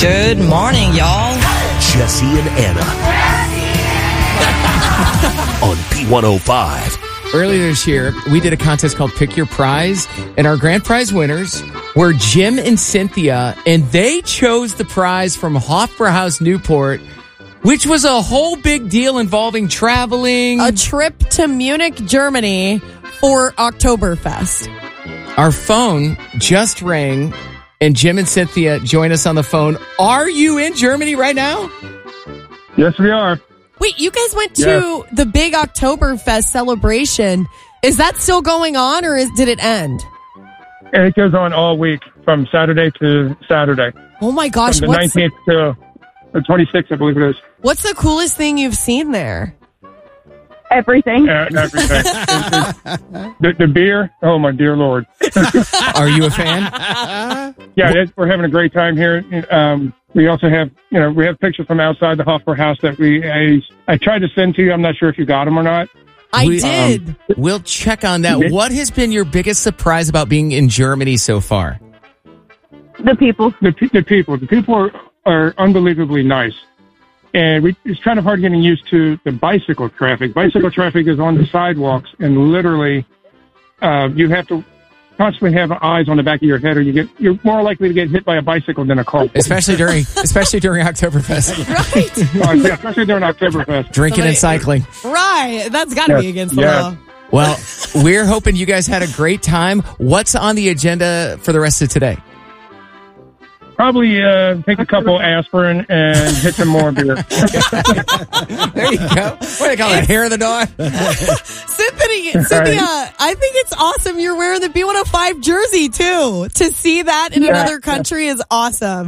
Good morning, y'all. Jesse and Anna on B105. Earlier this year, we did a contest called Pick Your Prize, and our grand prize winners were Jim and Cynthia, and they chose the prize from Hofbrauhaus Newport, which was a whole big deal involving traveling. A trip to Munich, Germany for Oktoberfest. Our phone just rang, and Jim and Cynthia join us on the phone. Are you in Germany right now? Yes, we are. Wait, you guys went to the big Oktoberfest celebration. Is that still going on, or did it end? And it goes on all week from Saturday to Saturday. Oh my gosh. From the 19th to the 26th, I believe it is. What's the coolest thing you've seen there? Everything. Everything. the beer, oh my dear Lord. Are you a fan? Yeah, we're having a great time here. We also have, we have pictures from outside the Hofbrauhaus that I tried to send to you. I'm not sure if you got them or not. I did. We'll check on that. What has been your biggest surprise about being in Germany so far? The people. The people. The people are unbelievably nice. And it's kind of hard getting used to the bicycle traffic. Bicycle traffic is on the sidewalks, and literally you have to constantly have eyes on the back of your head, or you're more likely to get hit by a bicycle than a car. Especially during Oktoberfest. Right. Yeah, especially during Oktoberfest. Drinking and cycling. Right. That's got to be against the law. Well, we're hoping you guys had a great time. What's on the agenda for the rest of today? Probably take a couple aspirin and hit some more beer. There you go. What do they call it? Hair of the dog? Cynthia, I think it's awesome you're wearing the B105 jersey, too. To see that in another country is awesome.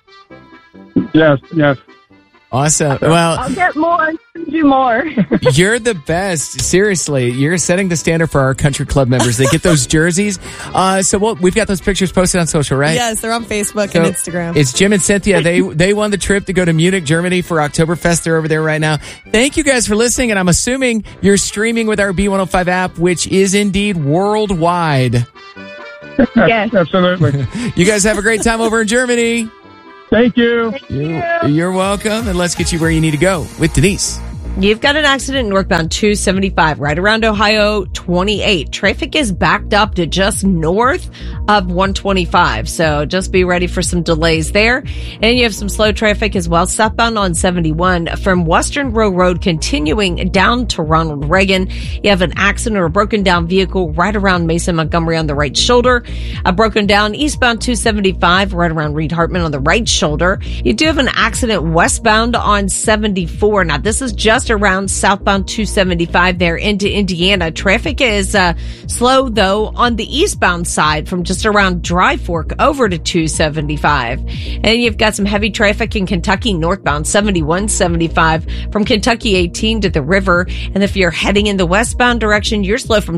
Yes. Awesome. Well, I'll get more. Do more. You're the best. Seriously, you're setting the standard for our country club members. They get those jerseys. We've got those pictures posted on social, right? Yes, they're on Facebook and Instagram. It's Jim and Cynthia. They won the trip to go to Munich, Germany for Oktoberfest. They're over there right now. Thank you guys for listening, and I'm assuming you're streaming with our B105 app, which is indeed worldwide. Yes. Absolutely. You guys have a great time over in Germany. Thank you. You're welcome, and let's get you where you need to go with Denise. You've got an accident northbound 275 right around Ohio 28. Traffic is backed up to just north of 125. So just be ready for some delays there. And you have some slow traffic as well southbound on 71 from Western Row Road continuing down to Ronald Reagan. You have an accident or a broken down vehicle right around Mason Montgomery on the right shoulder. A broken down eastbound 275 right around Reed Hartman on the right shoulder. You do have an accident westbound on 74. Now this is just around southbound 275 there into Indiana. Traffic is slow though on the eastbound side from just around Dry Fork over to 275. And you've got some heavy traffic in Kentucky northbound 7175 from Kentucky 18 to the river. And if you're heading in the westbound direction, you're slow from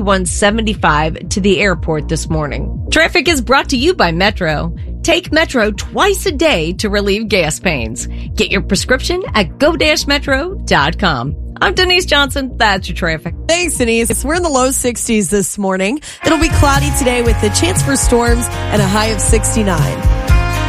7175 to the airport this morning. Traffic is brought to you by Metro. Take Metro twice a day to relieve gas pains. Get your prescription at go-metro.com. I'm Denise Johnson. That's your traffic. Thanks, Denise. We're in the low 60s this morning. It'll be cloudy today with a chance for storms and a high of 69.